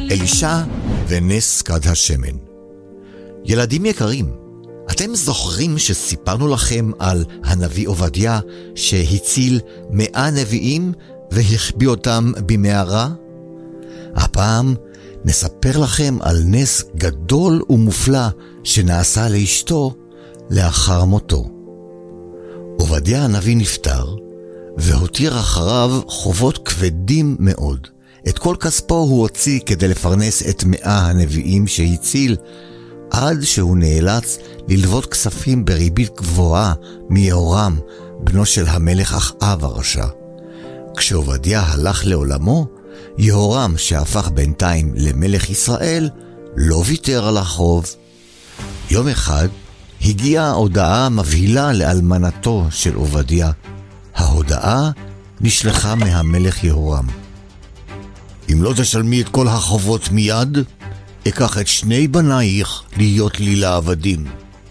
אלישע ונס כד השמן. ילדים יקרים, אתם זוכרים שסיפרנו לכם על הנביא עובדיה שהציל 100 נביאים והחביא אותם במערה? הפעם נספר לכם על נס גדול ומופלא שנעשה לאשתו לאחר מותו. עובדיה הנביא נפטר והותיר אחריו חובות כבדים מאוד. את כל כספו הוא הוציא כדי לפרנס את 100 הנביאים שהציל, עד שהוא נאלץ ללוות כספים בריבית גבוהה מיהורם, בנו של המלך אחאב הרשע. כשעובדיה הלך לעולמו, יהורם שהפך בינתיים למלך ישראל לא ויתר על החוב. יום אחד הגיעה הודעה מבהילה לאלמנתו של עובדיה. ההודעה נשלחה מהמלך יהורם. אם לא תשלמי את כל החובות מיד, אקח את 2 בנייך להיות לי לעבדים.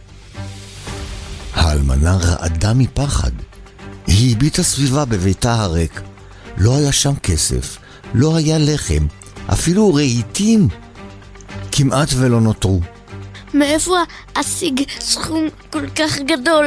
האלמנה רעדה מפחד. היא הביטה סביבה בביתה הריק. לא היה שם כסף, לא היה לחם, אפילו רהיטים כמעט ולא נותרו. מאיפה אשיג סכום כל כך גדול?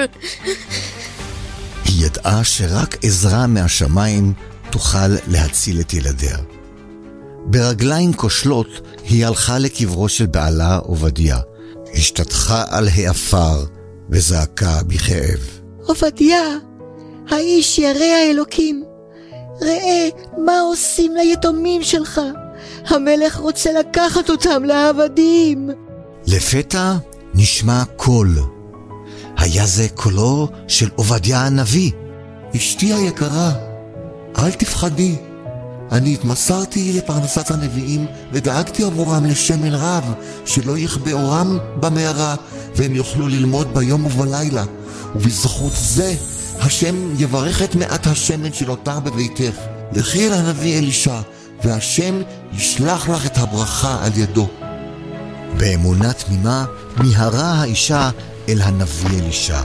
היא ידעה שרק עזרה מהשמיים תוכל להציל את ילדיה. ברגליים כושלות היא הלכה לקברו של בעלה עובדיה, השתטחה על העפר וזעקה בכאב. עובדיה, האיש ירא האלוקים, ראה מה עושים ליתומים שלך. המלך רוצה לקחת אותם לעבדים. לפתע נשמע קול. היה זה קולו של עובדיה הנביא. אשתי היקרה, אל תפחדי. אני התמסרתי לפרנסת הנביאים ודאגתי עבורם לשמן רב, שלא יכבה אורם במערה והם יוכלו ללמוד ביום ובלילה. ובזכות זה השם יברך את 100 השמן שנותר בביתך. לכי אל הנביא אלישע והשם ישלח לך את הברכה על ידו. באמונה תמימה מיהרה האישה אל הנביא אלישע.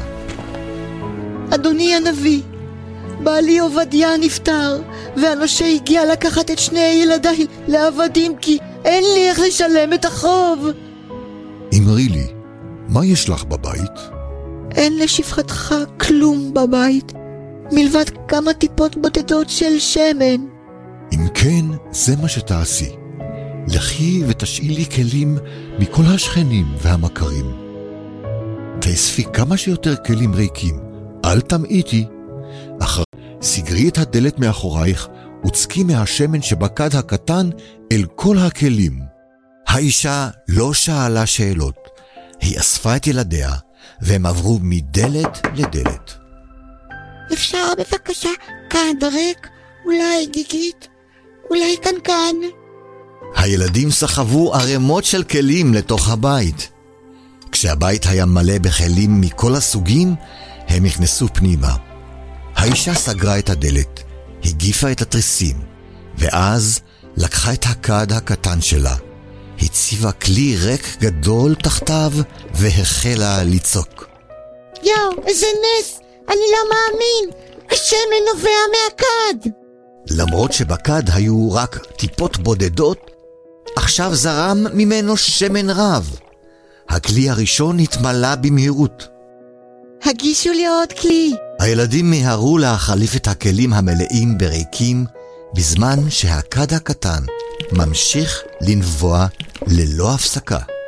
אדוני הנביא, בעלי עובדיה נפטר, והנושה הגיע לקחת את 2 ילדיי לעבדים כי אין לי איך לשלם את החוב. אמרי לי, מה יש לך בבית? אין לשפחתך כלום בבית, מלבד כמה טיפות בודדות של שמן. אם כן, זה מה שתעשי. לכי ותשאילי כלים מכל השכנים והמכרים. תאספי כמה שיותר כלים ריקים, אל תמעיטי. אחר סגרי את הדלת מאחורייך וצקי מהשמן שבכד הקטן אל כל הכלים. האישה לא שאלה שאלות. היא אספה את ילדיה והם עברו מדלת לדלת. אפשר בבקשה כד ריק? אולי גיגית? אולי קנקן? הילדים סחבו ערימות של כלים לתוך הבית. כשהבית היה מלא בכלים מכל הסוגים, הם נכנסו פנימה. האישה סגרה את הדלת, הגיפה את התריסים, ואז לקחה את הכד הקטן שלה, הציבה כלי ריק גדול תחתיו והחלה לצעוק. יאו, איזה נס! אני לא מאמין! השמן נובע מהכד! למרות שבכד היו רק טיפות בודדות, עכשיו זרם ממנו שמן רב. הכלי הראשון התמלא במהירות. הגישו לי עוד כלי. הילדים מהרו להחליף את הכלים המלאים בריקים, בזמן שהכד הקטן ממשיך לנבוע ללא הפסקה.